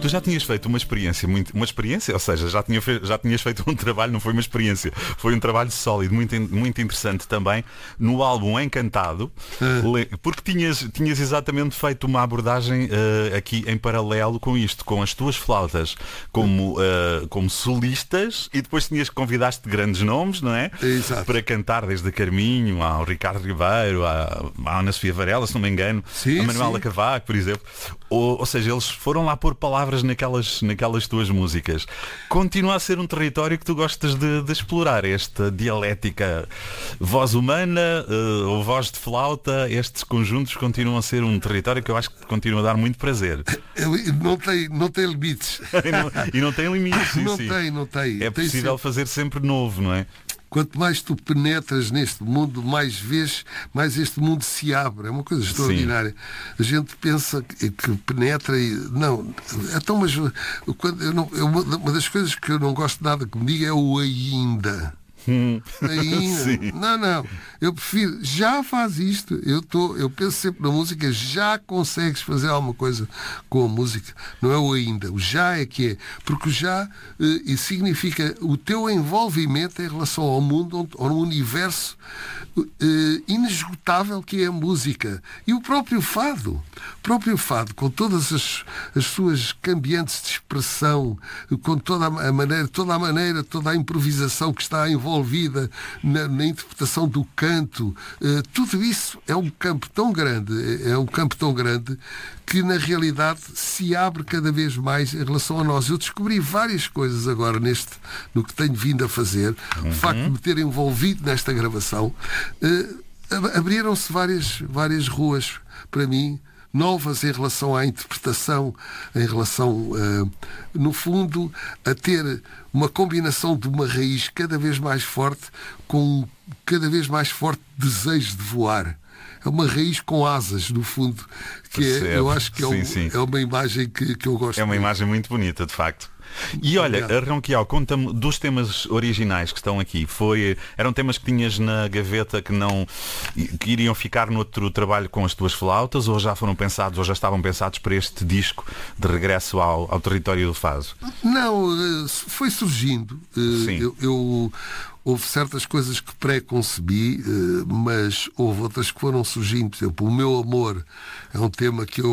Tu já tinhas feito uma experiência, uma experiência, ou seja, já tinhas feito um trabalho, não foi uma experiência, foi um trabalho sólido, muito interessante também, no álbum Encantado, porque tinhas exatamente feito uma abordagem aqui em paralelo com isto, com as tuas flautas como solistas, e depois convidaste grandes nomes, não é? Exato. Para cantar, desde a Carminho, ao Ricardo Ribeiro, à Ana Sofia Varela, se não me engano, sim, a Manuela Cavaco, por exemplo. Ou seja, eles foram lá pôr palavras naquelas tuas músicas. Continua a ser um território que tu gostas de explorar, esta dialética voz humana ou voz de flauta, estes conjuntos continuam a ser um território que eu acho que continua a dar muito prazer. Não tem limites. E não tem limites. Sim, não tem. É possível fazer sempre novo, não é? Quanto mais tu penetras neste mundo, mais vês, mais este mundo se abre. É uma coisa extraordinária. Sim. A gente pensa que penetra e... Não. Então, mas uma das coisas que eu não gosto nada que me diga é o ainda. Ainda. Não. Eu prefiro, já faz isto. Eu penso sempre na música, já consegues fazer alguma coisa com a música. Não é o ainda. O já é que é. Porque o já significa o teu envolvimento em relação ao mundo, ao universo inesgotável que é a música. E o próprio fado, com todas as suas cambiantes de expressão, com toda a maneira, toda a improvisação que está envolvida na interpretação do canto, tudo isso é um campo tão grande, que na realidade se abre cada vez mais em relação a nós. Eu descobri várias coisas agora no que tenho vindo a fazer. O facto de me ter envolvido nesta gravação, abriram-se várias ruas para mim, novas em relação à interpretação, em relação, no fundo, a ter uma combinação de uma raiz cada vez mais forte com um cada vez mais forte desejo de voar. É uma raiz com asas, no fundo, que eu acho que é uma imagem que eu gosto. É uma imagem muito bonita, de facto. E olha, Ronquial, conta-me dos temas originais que estão aqui. Eram temas que tinhas na gaveta que iriam ficar no outro trabalho com as tuas flautas, ou já foram pensados, ou já estavam pensados para este disco de regresso ao território do fado? Não, foi surgindo. Houve certas coisas que pré-concebi, mas houve outras que foram surgindo. Por exemplo, O Meu Amor é um tema que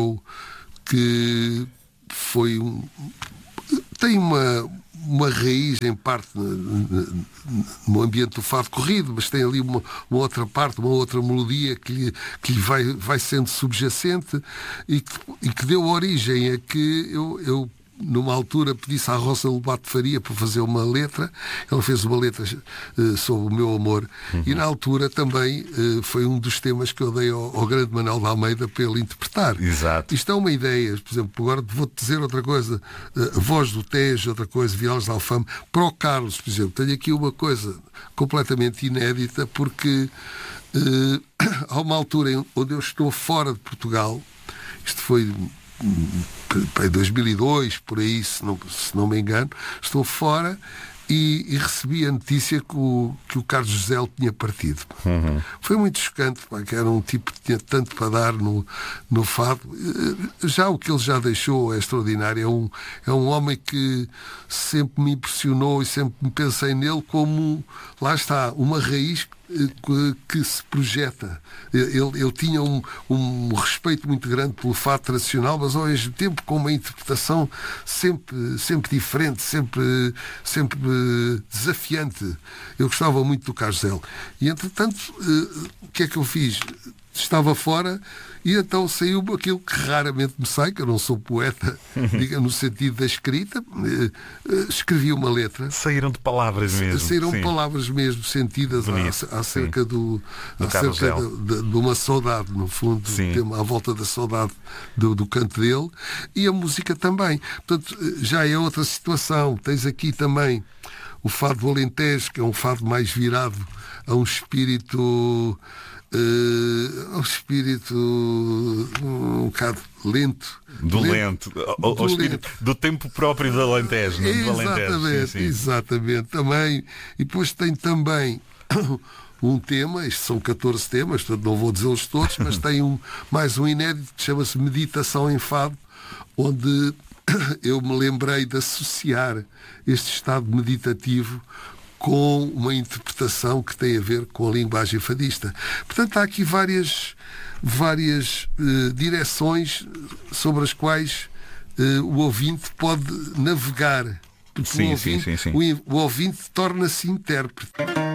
foi tem uma raiz em parte no ambiente do fado corrido, mas tem ali uma outra parte, uma outra melodia que lhe vai sendo subjacente e que deu origem a que eu numa altura pedi-se à Rosa Lobato Faria para fazer uma letra. Ela fez uma letra sobre o meu amor. E na altura também foi um dos temas que eu dei ao grande Manuel de Almeida para ele interpretar. Exato. Isto é uma ideia. Por exemplo, agora vou-te dizer outra coisa. A Voz do Tejo, outra coisa, Violas de Alfama. Para o Carlos, por exemplo, tenho aqui uma coisa completamente inédita, porque há uma altura onde eu estou fora de Portugal. Isto foi em 2002, por aí, se não me engano, estou fora e recebi a notícia que o Carlos José tinha partido. Foi muito chocante, que era um tipo que tinha tanto para dar no fado. Já o que ele já deixou é extraordinário. É um homem que sempre me impressionou e sempre me pensei nele como, lá está, uma raiz que se projeta. Ele tinha um respeito muito grande pelo fado tradicional, mas ao mesmo tempo com uma interpretação sempre diferente, sempre desafiante. Eu gostava muito do Carlos Zé. E entretanto, o que é que eu fiz? Estava fora e então saiu aquilo que raramente me sai, que eu não sou poeta, diga, no sentido da escrita. Escrevi uma letra. Saíram de palavras mesmo. Saíram palavras mesmo sentidas acerca de uma saudade, no fundo, à volta da saudade do canto dele, e a música também. Portanto, já é outra situação. Tens aqui também o fado do Alentejo, que é um fado mais virado a um espírito um bocado lento. Ao espírito do tempo próprio do Alentejo. Exatamente. Também. E depois tem também um tema, isto são 14 temas, portanto não vou dizê-los todos, mas tem mais um inédito que chama-se Meditação em Fado, onde eu me lembrei de associar este estado meditativo com uma interpretação que tem a ver com a linguagem fadista. Portanto, há aqui várias direções sobre as quais o ouvinte pode navegar. Porque Sim. o ouvinte torna-se intérprete.